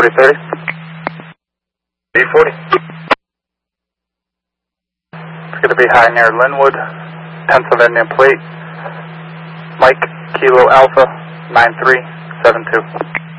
4030. B40. It's going to be high near Linwood, Pennsylvania plate. Mike, Kilo Alpha, 9372.